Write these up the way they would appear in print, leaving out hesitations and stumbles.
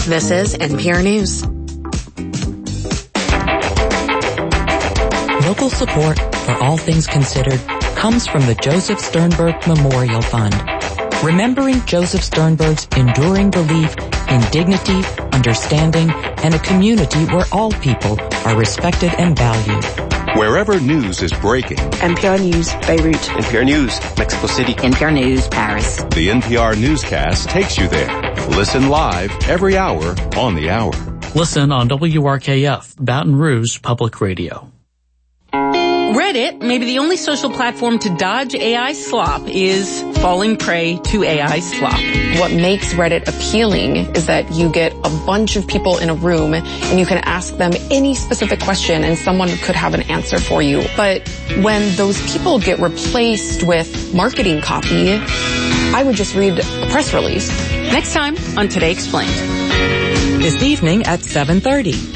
This is NPR News. Local support for All Things Considered comes from the Joseph Sternberg Memorial Fund, remembering Joseph Sternberg's enduring belief in dignity, understanding, and a community where all people are respected and valued. Wherever news is breaking. NPR News, Beirut. NPR News, Mexico City. NPR News, Paris. The NPR Newscast takes you there. Listen live every hour on the hour. Listen on WRKF, Baton Rouge Public Radio. Reddit, maybe the only social platform to dodge AI slop, is falling prey to AI slop. What makes Reddit appealing is that you get a bunch of people in a room and you can ask them any specific question and someone could have an answer for you. But when those people get replaced with marketing copy, I would just read a press release. Next time on Today Explained. This evening at 7:30.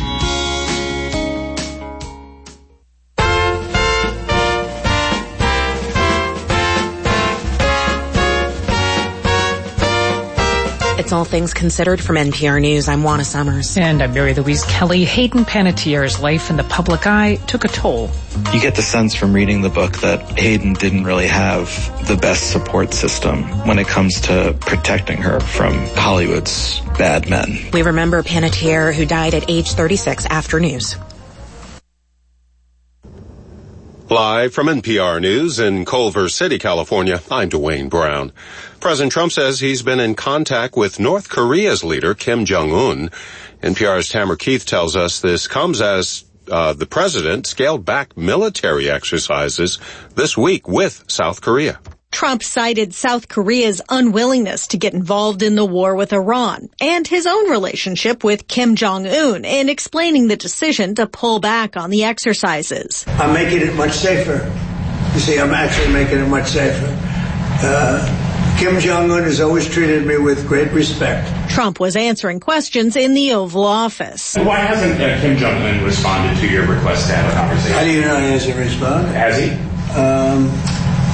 It's All Things Considered from NPR News. I'm Juana Summers. And I'm Mary Louise Kelly. Hayden Panettiere's life in the public eye took a toll. You get the sense from reading the book that Hayden didn't really have the best support system when it comes to protecting her from Hollywood's bad men. We remember Panettiere, who died at age 36 after news. Live from NPR News in Culver City, California, I'm Dwayne Brown. President Trump says he's been in contact with North Korea's leader, Kim Jong-un. NPR's Tamara Keith tells us this comes as the president scaled back military exercises this week with South Korea. Trump cited South Korea's unwillingness to get involved in the war with Iran and his own relationship with Kim Jong-un in explaining the decision to pull back on the exercises. I'm making it much safer. You see, I'm actually making it much safer. Kim Jong-un has always treated me with great respect. Trump was answering questions in the Oval Office. Why hasn't Kim Jong-un responded to your request to have a conversation? How do you know he hasn't responded? Has he?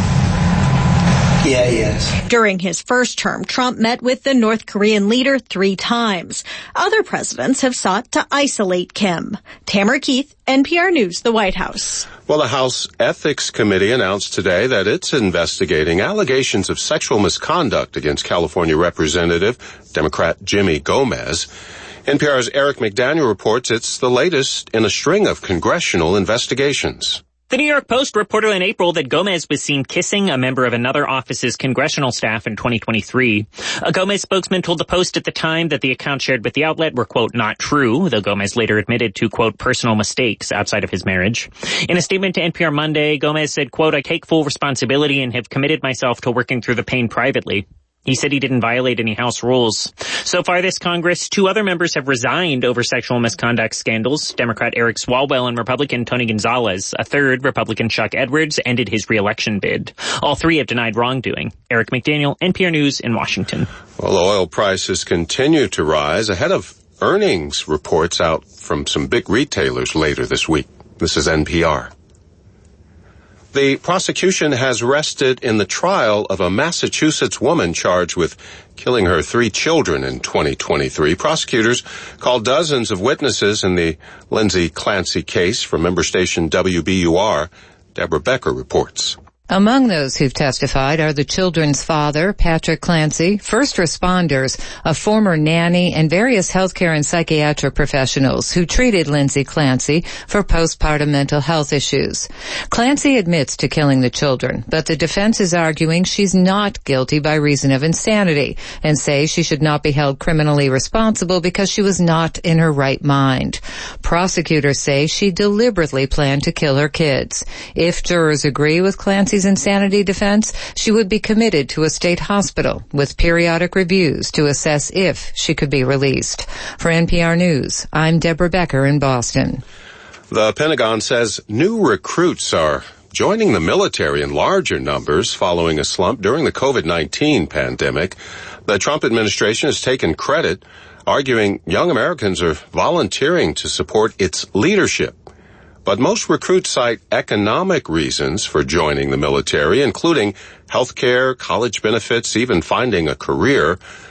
Yeah, yes. During his first term, Trump met with the North Korean leader 3 times. Other presidents have sought to isolate Kim. Tamara Keith, NPR News, the White House. Well, the House Ethics Committee announced today that it's investigating allegations of sexual misconduct against California Representative Democrat Jimmy Gomez. NPR's Eric McDaniel reports it's the latest in a string of congressional investigations. The New York Post reported in April that Gomez was seen kissing a member of another office's congressional staff in 2023. A Gomez spokesman told the Post at the time that the accounts shared with the outlet were, quote, not true, though Gomez later admitted to, quote, personal mistakes outside of his marriage. In a statement to NPR Monday, Gomez said, quote, I take full responsibility and have committed myself to working through the pain privately. He said he didn't violate any House rules. So far this Congress, 2 other members have resigned over sexual misconduct scandals. Democrat Eric Swalwell and Republican Tony Gonzalez. A third, Republican Chuck Edwards, ended his re-election bid. All 3 have denied wrongdoing. Eric McDaniel, NPR News in Washington. Well, oil prices continue to rise ahead of earnings reports out from some big retailers later this week. This is NPR. The prosecution has rested in the trial of a Massachusetts woman charged with killing her 3 children in 2023. Prosecutors called dozens of witnesses in the Lindsay Clancy case from member station WBUR. Deborah Becker reports. Among those who've testified are the children's father, Patrick Clancy, first responders, a former nanny, and various healthcare and psychiatric professionals who treated Lindsay Clancy for postpartum mental health issues. Clancy admits to killing the children, but the defense is arguing she's not guilty by reason of insanity and say she should not be held criminally responsible because she was not in her right mind. Prosecutors say she deliberately planned to kill her kids. If jurors agree with Clancy's insanity defense, she would be committed to a state hospital with periodic reviews to assess if she could be released. For NPR News, I'm Deborah Becker in Boston. The Pentagon says new recruits are joining the military in larger numbers following a slump during the COVID-19 pandemic. The Trump administration has taken credit, arguing young Americans are volunteering to support its leadership. But most recruits cite economic reasons for joining the military, including health care, college benefits, even finding a career.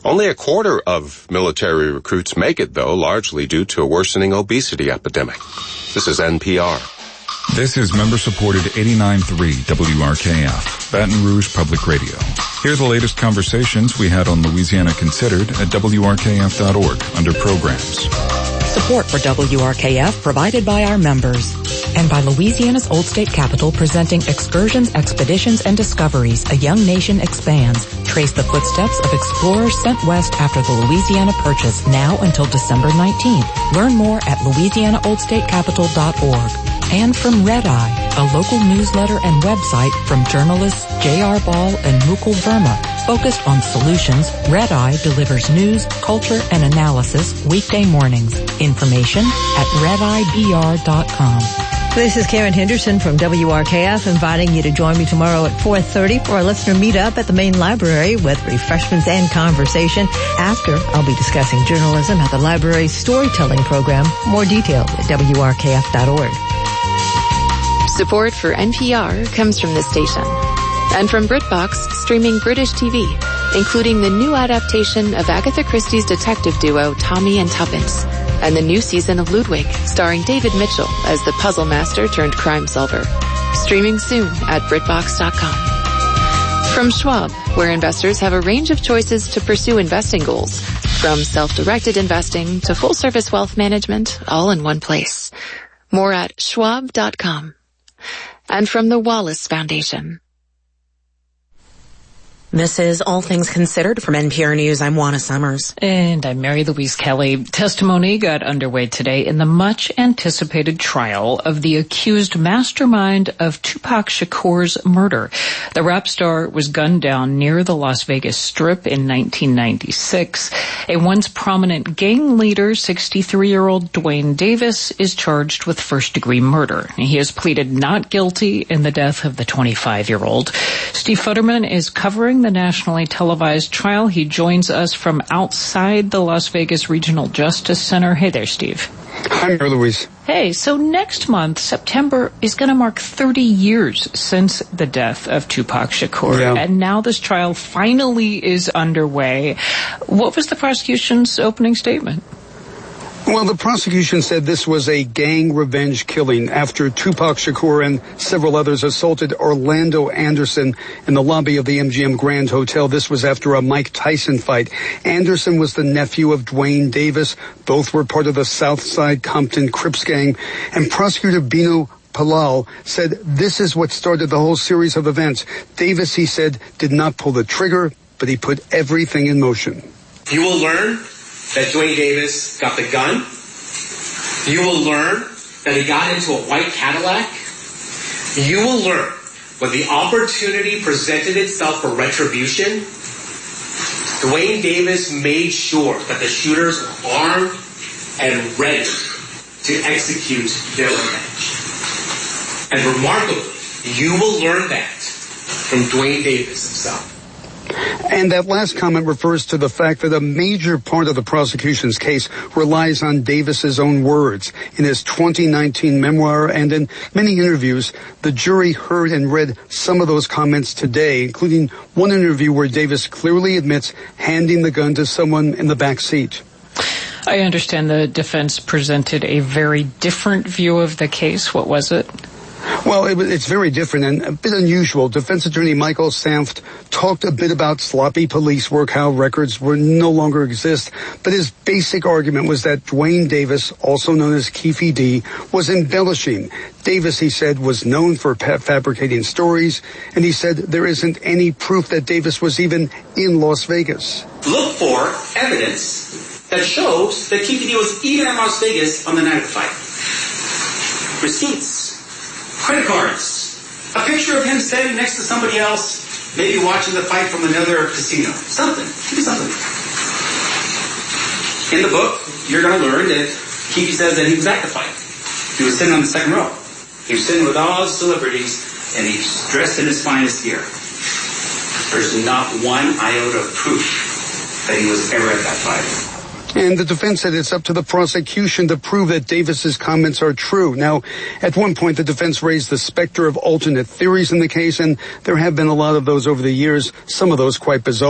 Only a quarter of military recruits make it, though, largely due to a worsening obesity epidemic. This is NPR. This is member-supported 89.3 WRKF, Baton Rouge Public Radio. Here are the latest conversations we had on Louisiana Considered at WRKF.org under Programs. Support for WRKF provided by our members and by Louisiana's Old State Capitol presenting Excursions, Expeditions, and Discoveries, A Young Nation Expands. Trace the footsteps of explorers sent west after the Louisiana Purchase now until December 19th. Learn more at louisianaoldstatecapital.org. And from Red Eye, a local newsletter and website from journalists J.R. Ball and Mukul Verma. Focused on solutions, Red Eye delivers news, culture, and analysis weekday mornings. Information at redeyebr.com. This is Karen Henderson from WRKF inviting you to join me tomorrow at 4:30 for a listener meetup at the main library with refreshments and conversation. After, I'll be discussing journalism at the library's storytelling program. More details at WRKF.org. Support for NPR comes from this station and from BritBox streaming British TV, including the new adaptation of Agatha Christie's detective duo Tommy and Tuppence and the new season of Ludwig starring David Mitchell as the puzzle master turned crime solver. Streaming soon at BritBox.com. From Schwab, where investors have a range of choices to pursue investing goals, from self-directed investing to full-service wealth management, all in one place. More at Schwab.com. And from the Wallace Foundation. This is All Things Considered from NPR News. I'm Juana Summers. And I'm Mary Louise Kelly. Testimony got underway today in the much-anticipated trial of the accused mastermind of Tupac Shakur's murder. The rap star was gunned down near the Las Vegas Strip in 1996. A once prominent gang leader, 63-year-old Dwayne Davis, is charged with first-degree murder. He has pleaded not guilty in the death of the 25-year-old. Steve Futterman is covering the nationally televised trial. He joins us from outside the Las Vegas Regional Justice Center. Hey there, Steve. Hi, Mary Louise. Hey, so next month, September, is going to mark 30 years since the death of Tupac Shakur. Yeah. And now this trial finally is underway. What was the prosecution's opening statement? Well, the prosecution said this was a gang revenge killing after Tupac Shakur and several others assaulted Orlando Anderson in the lobby of the MGM Grand Hotel. This was after a Mike Tyson fight. Anderson was the nephew of Dwayne Davis. Both were part of the Southside Compton Crips gang. And prosecutor Bino Palal said this is what started the whole series of events. Davis, he said, did not pull the trigger, but he put everything in motion. You will learn that Dwayne Davis got the gun. You will learn that he got into a white Cadillac. You will learn when the opportunity presented itself for retribution, Dwayne Davis made sure that the shooters were armed and ready to execute their revenge. And remarkably, you will learn that from Dwayne Davis himself. And that last comment refers to the fact that a major part of the prosecution's case relies on Davis's own words. In his 2019 memoir and in many interviews, the jury heard and read some of those comments today, including one interview where Davis clearly admits handing the gun to someone in the back seat. I understand the defense presented a very different view of the case. What was it? Well, it's very different and a bit unusual. Defense attorney Michael Sanft talked a bit about sloppy police work, how records no longer exist. But his basic argument was that Dwayne Davis, also known as Keefe D, was embellishing. Davis, he said, was known for fabricating stories, and he said there isn't any proof that Davis was even in Las Vegas. Look for evidence that shows that Keefe D was even in Las Vegas on the night of the fight. Receipts. Credit cards, a picture of him standing next to somebody else, maybe watching the fight from another casino. Something. Give me something. In the book, you're going to learn that Keefe says that he was at the fight. He was sitting on the second row. He was sitting with all the celebrities, and he's dressed in his finest gear. There's not one iota of proof that he was ever at that fight. And the defense said it's up to the prosecution to prove that Davis's comments are true. Now, at one point, the defense raised the specter of alternate theories in the case, and there have been a lot of those over the years, some of those quite bizarre.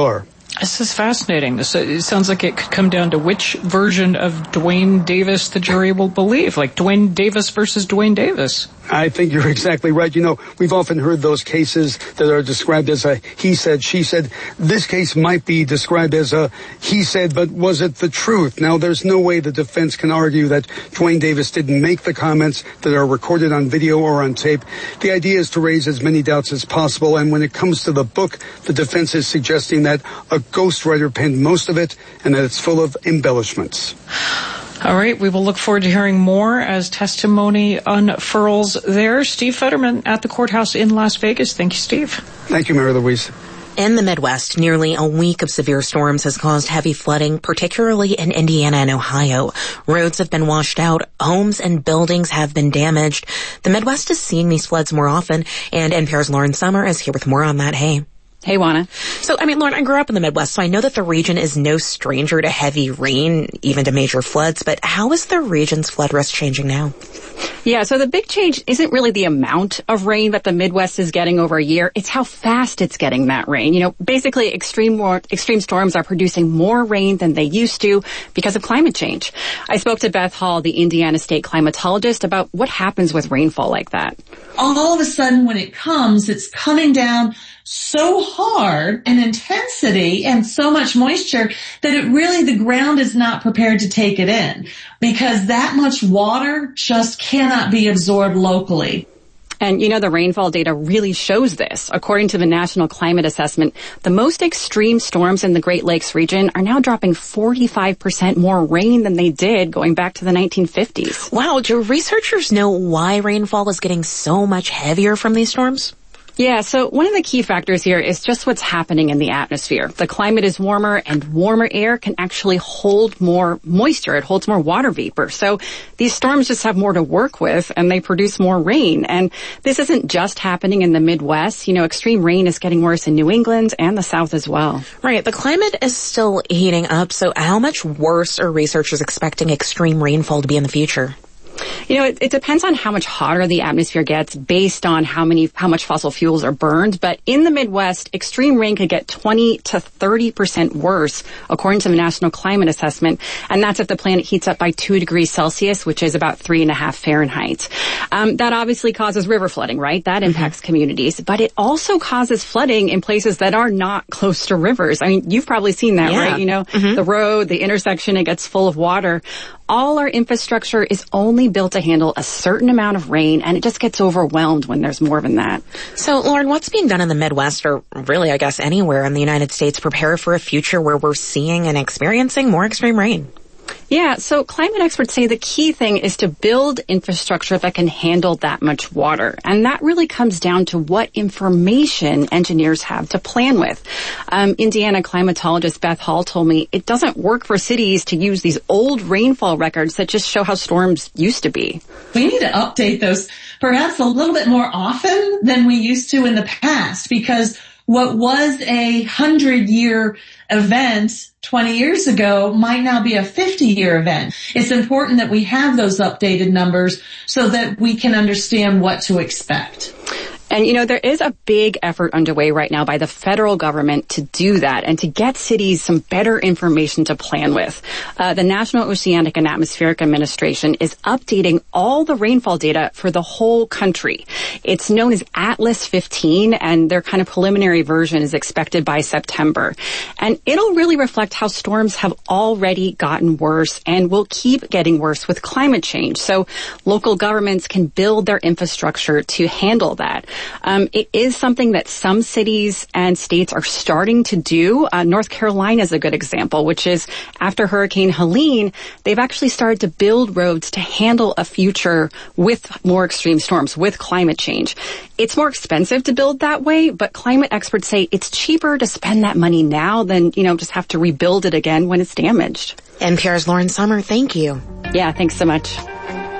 This is fascinating. It sounds like it could come down to which version of Dwayne Davis the jury will believe, like Dwayne Davis versus Dwayne Davis. I think you're exactly right. You know, we've often heard those cases that are described as a he said, she said. This case might be described as a he said, but was it the truth? Now, there's no way the defense can argue that Dwayne Davis didn't make the comments that are recorded on video or on tape. The idea is to raise as many doubts as possible, and when it comes to the book, the defense is suggesting that a ghostwriter penned most of it and that it's full of embellishments. All right, we will look forward to hearing more as testimony unfurls there. Steve Fetterman at the courthouse in Las Vegas. Thank you, Steve. Thank you, Mary Louise. In the Midwest, nearly a week of severe storms has caused heavy flooding, particularly in Indiana and Ohio. Roads have been washed out, homes and buildings have been damaged. The Midwest is seeing these floods more often, and NPR's Lauren Sommer is here with more on that. Hey. Hey, Juana. So, Lauren, I grew up in the Midwest, so I know that the region is no stranger to heavy rain, even to major floods, but how is the region's flood risk changing now? Yeah, so the big change isn't really the amount of rain that the Midwest is getting over a year. It's how fast it's getting that rain. You know, basically extreme storms are producing more rain than they used to because of climate change. I spoke to Beth Hall, the Indiana State climatologist, about what happens with rainfall like that. All of a sudden, when it comes, it's coming down so hard in intensity and so much moisture that the ground is not prepared to take it in because that much water just cannot be absorbed locally. And, the rainfall data really shows this. According to the National Climate Assessment, the most extreme storms in the Great Lakes region are now dropping 45% more rain than they did going back to the 1950s. Wow, do researchers know why rainfall is getting so much heavier from these storms? Yeah, so one of the key factors here is just what's happening in the atmosphere. The climate is warmer, and warmer air can actually hold more moisture. It holds more water vapor. So these storms just have more to work with, and they produce more rain. And this isn't just happening in the Midwest. Extreme rain is getting worse in New England and the South as well. Right. The climate is still heating up. So how much worse are researchers expecting extreme rainfall to be in the future? It depends on how much hotter the atmosphere gets based on how much fossil fuels are burned. But in the Midwest, extreme rain could get 20 to 30% worse, according to the National Climate Assessment. And that's if the planet heats up by 2 degrees Celsius, which is about 3.5 Fahrenheit. That obviously causes river flooding, right? That impacts communities. But it also causes flooding in places that are not close to rivers. You've probably seen that, right? The road, the intersection, it gets full of water. All our infrastructure is only built to handle a certain amount of rain, and it just gets overwhelmed when there's more than that. So, Lauren, what's being done in the Midwest, or really, I guess, anywhere in the United States, to prepare for a future where we're seeing and experiencing more extreme rain? Yeah, so climate experts say the key thing is to build infrastructure that can handle that much water. And that really comes down to what information engineers have to plan with. Indiana climatologist Beth Hall told me it doesn't work for cities to use these old rainfall records that just show how storms used to be. We need to update those perhaps a little bit more often than we used to in the past, because what was a 100-year event 20 years ago might now be a 50-year event. It's important that we have those updated numbers so that we can understand what to expect. And, there is a big effort underway right now by the federal government to do that and to get cities some better information to plan with. The National Oceanic and Atmospheric Administration is updating all the rainfall data for the whole country. It's known as Atlas 15, and their kind of preliminary version is expected by September. And it'll really reflect how storms have already gotten worse and will keep getting worse with climate change. So local governments can build their infrastructure to handle that. It is something that some cities and states are starting to do. North Carolina is a good example, which is after Hurricane Helene, they've actually started to build roads to handle a future with more extreme storms, with climate change. It's more expensive to build that way, but climate experts say it's cheaper to spend that money now than, just have to rebuild it again when it's damaged. NPR's Lauren Sommer, thank you. Yeah, thanks so much.